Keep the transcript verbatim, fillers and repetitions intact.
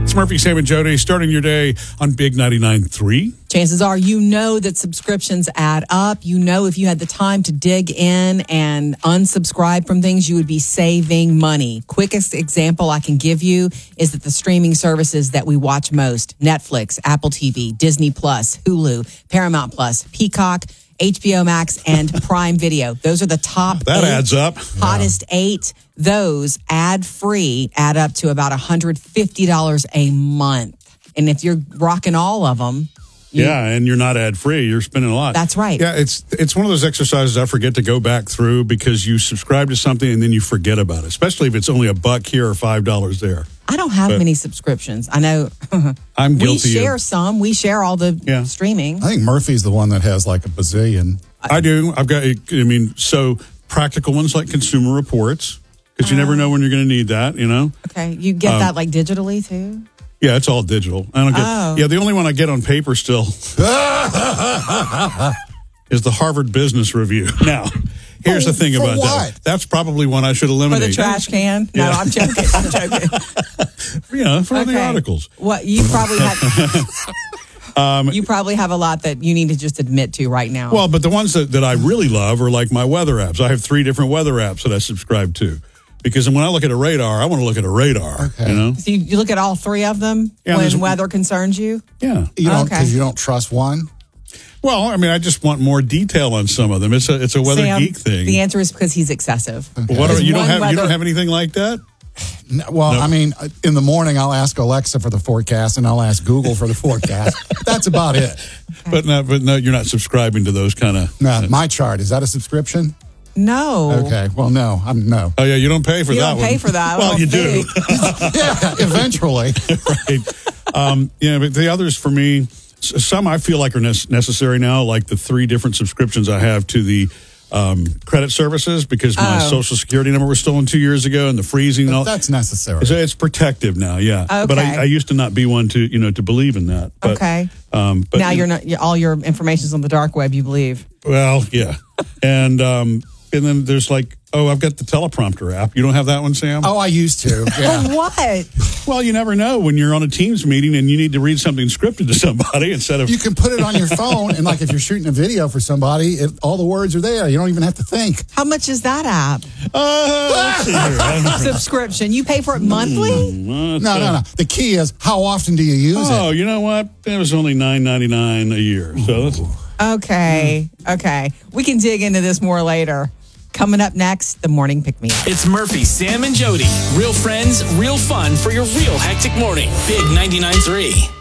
It's Murphy, Sam, and Jody starting your day on Big ninety-nine point three. Chances are you know that subscriptions add up. You know if you had the time to dig in and unsubscribe from things, you would be saving money. Quickest example I can give you is that the streaming services that we watch most, Netflix, Apple T V, Disney Plus, Hulu, Paramount Plus, Peacock, H B O Max, and Prime Video. Those are the top That eight, adds up. hottest yeah. eight. Those ad-free add up to about one hundred fifty dollars a month. And if you're rocking all of them... You, yeah, and you're not ad-free. You're spending a lot. That's right. Yeah, it's it's one of those exercises I forget to go back through because you subscribe to something and then you forget about it, especially if it's only a buck here or five dollars there. I don't have but many subscriptions. I know I'm guilty. We share of, some. We share all the yeah. streaming. I think Murphy's the one that has like a bazillion. I do. I've got, I mean, so practical ones like Consumer Reports, because you uh, never know when you're going to need that, you know? Okay. You get um, that like digitally too? Yeah, it's all digital. I don't get. Oh. Yeah, the only one I get on paper still is the Harvard Business Review. Now, here's oh, the thing about what? that. That's probably one I should eliminate. For the trash can? No, yeah. I'm joking. I'm joking. Yeah, for okay. the articles. What you probably have. Um, you probably have a lot that you need to just admit to right now. Well, but the ones that, that I really love are like my weather apps. I have three different weather apps that I subscribe to. Because when I look at a radar, I want to look at a radar. Okay. You know? So you, you look at all three of them yeah, when weather concerns you? Yeah. You don't, okay. Because you don't trust one? Well, I mean, I just want more detail on some of them. It's a it's a weather Sam, geek thing. The answer is because he's excessive. Okay. What are, you don't have weather- you don't have anything like that? No, well, no. I mean, in the morning, I'll ask Alexa for the forecast, and I'll ask Google for the forecast. That's about it. Okay. But no, but no, you're not subscribing to those kind of. No, uh, My Chart, is that a subscription? No. Okay. Well, no. I'm no. Oh yeah, you don't pay for you that don't one. pay for that. Well, you do. Yeah, eventually. Right. Um, yeah, but the others for me, some I feel like are necessary now, like the three different subscriptions I have to the um, credit services because my oh. Social Security number was stolen two years ago, and the freezing. And all, that's necessary. So it's protective now. Yeah. Okay. But I, I used to not be one to you know to believe in that. But, okay. Um, but now you're not. All your information's on the dark web. You believe. Well, yeah, and um, and then there's like, oh, I've got the teleprompter app. You don't have that one, Sam? Oh, I used to. Yeah. What? Well, you never know when you're on a Teams meeting and you need to read something scripted to somebody instead of. You can put it on your phone, and like if you're shooting a video for somebody, it, all the words are there. You don't even have to think. How much is that app? Uh, Subscription. You pay for it monthly? Mm, no, no, no. The key is how often do you use oh, it? Oh, you know what? It was only nine ninety-nine a year. So that's. Okay. Okay. We can dig into this more later. Coming up next, the morning pick-me-up. It's Murphy, Sam, and Jody. Real friends, real fun for your real hectic morning. Big ninety-nine point three.